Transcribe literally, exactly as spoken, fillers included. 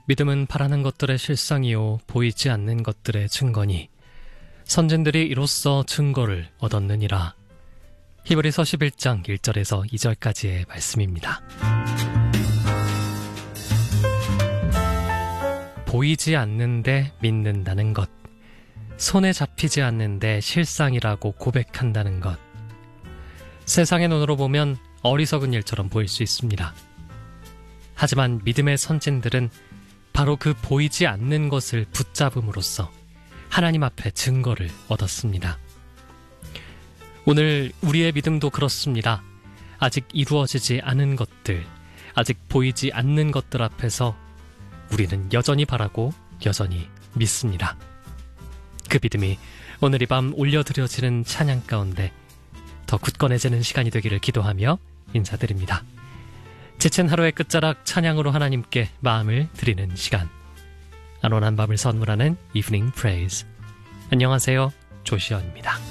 믿음은 바라는 것들의 실상이요 보이지 않는 것들의 증거니 선진들이 이로써 증거를 얻었느니라. 히브리서 십일 장 일 절에서 이 절까지의 말씀입니다. 보이지 않는데 믿는다는 것, 손에 잡히지 않는데 실상이라고 고백한다는 것, 세상의 눈으로 보면 어리석은 일처럼 보일 수 있습니다. 하지만 믿음의 선진들은 바로 그 보이지 않는 것을 붙잡음으로써 하나님 앞에 증거를 얻었습니다. 오늘 우리의 믿음도 그렇습니다. 아직 이루어지지 않은 것들, 아직 보이지 않는 것들 앞에서 우리는 여전히 바라고 여전히 믿습니다. 그 믿음이 오늘 이 밤 올려드려지는 찬양 가운데 더 굳건해지는 시간이 되기를 기도하며 인사드립니다. 지친 하루의 끝자락 찬양으로 하나님께 마음을 드리는 시간, 안온한 밤을 선물하는 이브닝 프레이즈. 안녕하세요, 조시연입니다.